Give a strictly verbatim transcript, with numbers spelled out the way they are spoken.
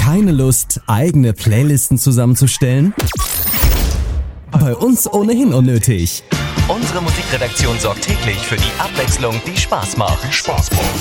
Keine Lust, eigene Playlisten zusammenzustellen? Bei uns ohnehin unnötig. Unsere Musikredaktion sorgt täglich für die Abwechslung, die Spaß macht. Spaß macht.